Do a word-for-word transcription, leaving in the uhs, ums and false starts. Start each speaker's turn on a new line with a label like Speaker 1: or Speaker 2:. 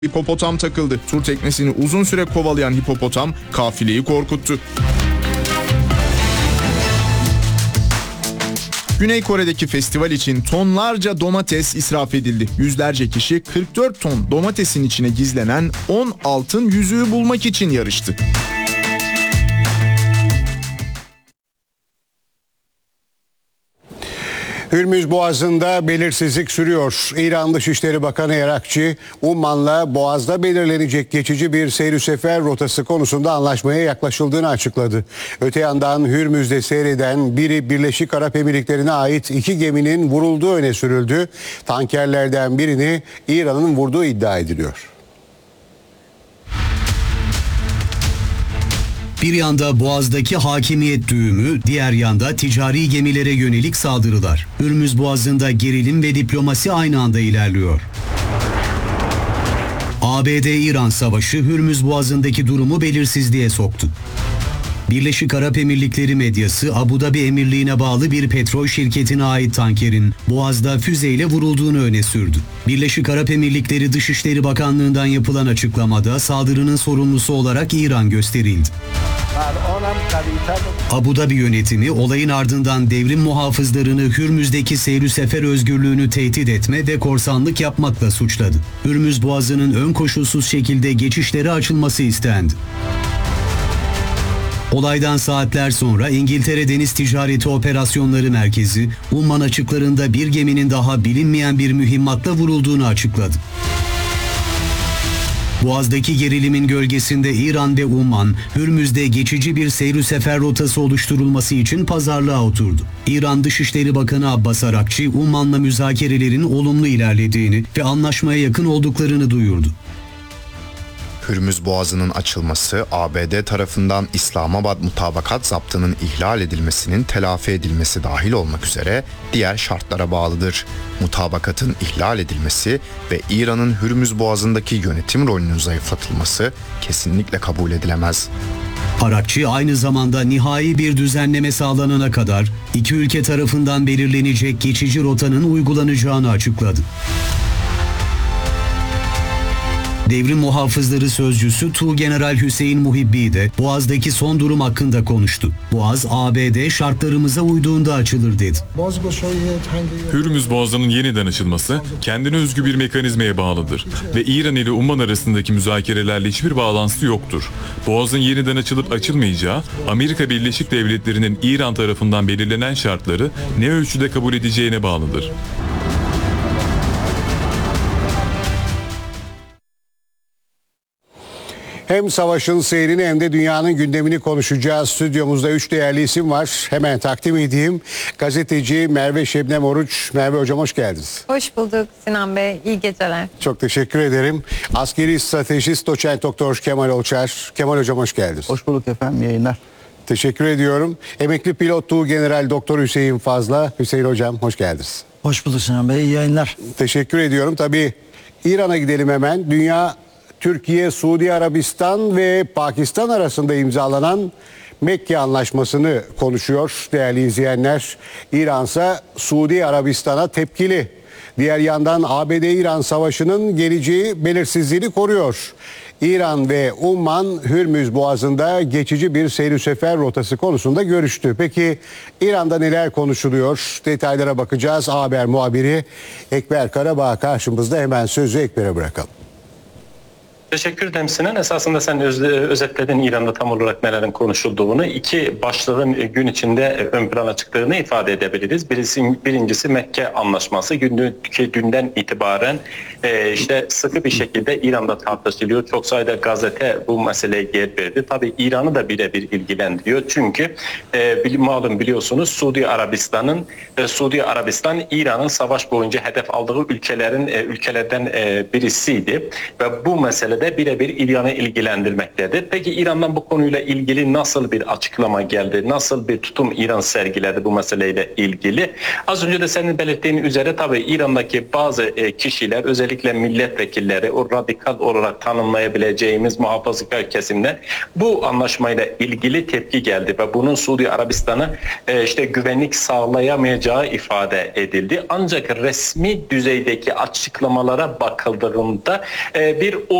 Speaker 1: Hipopotam takıldı. Tur teknesini uzun süre kovalayan hipopotam kafileyi korkuttu. Güney Kore'deki festival için tonlarca domates israf edildi. Yüzlerce kişi kırk dört ton domatesin içine gizlenen on altın yüzüğü bulmak için yarıştı.
Speaker 2: Hürmüz Boğazı'nda belirsizlik sürüyor. İran Dışişleri Bakanı Erakçı, Umman'la Boğaz'da belirlenecek geçici bir seyir sefer rotası konusunda anlaşmaya yaklaşıldığını açıkladı. Öte yandan Hürmüz'de seyreden biri Birleşik Arap Emirlikleri'ne ait iki geminin vurulduğu öne sürüldü. Tankerlerden birini İran'ın vurduğu iddia ediliyor.
Speaker 3: Bir yanda Boğaz'daki hakimiyet düğümü, diğer yanda ticari gemilere yönelik saldırılar. Hürmüz Boğazı'nda gerilim ve diplomasi aynı anda ilerliyor. A B D-İran savaşı Hürmüz Boğazı'ndaki durumu belirsizliğe soktu. Birleşik Arap Emirlikleri medyası Abu Dhabi Emirliği'ne bağlı bir petrol şirketine ait tankerin Boğaz'da füzeyle vurulduğunu öne sürdü. Birleşik Arap Emirlikleri Dışişleri Bakanlığı'ndan yapılan açıklamada saldırının sorumlusu olarak İran gösterildi. Abu Dhabi yönetimi olayın ardından devrim muhafızlarını Hürmüz'deki seyri sefer özgürlüğünü tehdit etme ve korsanlık yapmakla suçladı. Hürmüz Boğazı'nın ön koşulsuz şekilde geçişlere açılması istendi. Olaydan saatler sonra İngiltere Deniz Ticareti Operasyonları Merkezi, Umman açıklarında bir geminin daha bilinmeyen bir mühimmatla vurulduğunu açıkladı. Boğaz'daki gerilimin gölgesinde İran ve Umman, Hürmüz'de geçici bir seyir sefer rotası oluşturulması için pazarlığa oturdu. İran Dışişleri Bakanı Abbas Arakçı, Umman'la müzakerelerin olumlu ilerlediğini ve anlaşmaya yakın olduklarını duyurdu.
Speaker 4: Hürmüz Boğazı'nın açılması, A B D tarafından İslamabad Mutabakat Zaptı'nın ihlal edilmesinin telafi edilmesi dahil olmak üzere diğer şartlara bağlıdır. Mutabakatın ihlal edilmesi ve İran'ın Hürmüz Boğazı'ndaki yönetim rolünün zayıflatılması kesinlikle kabul edilemez.
Speaker 3: Arakçı aynı zamanda nihai bir düzenleme sağlanana kadar iki ülke tarafından belirlenecek geçici rotanın uygulanacağını açıkladı. Devrim Muhafızları Sözcüsü Tuğgeneral Hüseyin Muhibbi de Boğaz'daki son durum hakkında konuştu. Boğaz, A B D şartlarımıza uyduğunda açılır dedi.
Speaker 5: Hürmüz Boğazı'nın yeniden açılması kendine özgü bir mekanizmaya bağlıdır ve İran ile Umman arasındaki müzakerelerle hiçbir bağlantısı yoktur. Boğaz'ın yeniden açılıp açılmayacağı, Amerika Birleşik Devletleri'nin İran tarafından belirlenen şartları ne ölçüde kabul edeceğine bağlıdır.
Speaker 2: Hem savaşın seyrini hem de dünyanın gündemini konuşacağız. Stüdyomuzda üç değerli isim var. Hemen takdim edeyim. Gazeteci Merve Şebnem Oruç. Merve Hocam hoş geldiniz.
Speaker 6: Hoş bulduk Sinan Bey. İyi geceler.
Speaker 2: Çok teşekkür ederim. Askeri stratejist Doçent Doktor Kemal Olçer. Kemal Hocam hoş geldiniz.
Speaker 7: Hoş bulduk efendim. Yayınlar.
Speaker 2: Teşekkür ediyorum. Emekli pilot Tuğgeneral Doktor Hüseyin Fazla. Hüseyin Hocam hoş geldiniz.
Speaker 7: Hoş bulduk Sinan Bey. İyi yayınlar.
Speaker 2: Teşekkür ediyorum. Tabii İran'a gidelim hemen. Dünya Türkiye, Suudi Arabistan ve Pakistan arasında imzalanan Mekke Anlaşması'nı konuşuyor değerli izleyenler. İran ise Suudi Arabistan'a tepkili. Diğer yandan A B D-İran savaşının geleceği belirsizliğini koruyor. İran ve Umman Hürmüz Boğazı'nda geçici bir seyir sefer rotası konusunda görüştü. Peki İran'da neler konuşuluyor? Detaylara bakacağız. A Haber muhabiri Ekber Karabağ karşımızda, hemen sözü Ekber'e bırakalım.
Speaker 8: Teşekkür ederim Sinan. Esasında sen öz, özetledin İran'da tam olarak nelerin konuşulduğunu. İki başlığın gün içinde ön plana çıktığını ifade edebiliriz. Birisi, birincisi Mekke Anlaşması. Gündeki günden itibaren e, işte sıkı bir şekilde İran'da tartışılıyor. Çok sayıda gazete bu meseleye yer verdi. Tabii İran'ı da birebir ilgilendiriyor. Çünkü e, malum biliyorsunuz Suudi Arabistan'ın e, Suudi Arabistan İran'ın savaş boyunca hedef aldığı ülkelerin e, ülkelerden e, birisiydi ve bu mesele de birebir İran'ı ilgilendirmektedir. Peki İran'dan bu konuyla ilgili nasıl bir açıklama geldi? Nasıl bir tutum İran sergiledi bu meseleyle ilgili? Az önce de senin belirttiğin üzere tabii İran'daki bazı kişiler, özellikle milletvekilleri, o radikal olarak tanımlayabileceğimiz muhafazakar kesimler bu anlaşmayla ilgili tepki geldi ve bunun Suudi Arabistan'a işte güvenlik sağlayamayacağı ifade edildi. Ancak resmi düzeydeki açıklamalara bakıldığında bir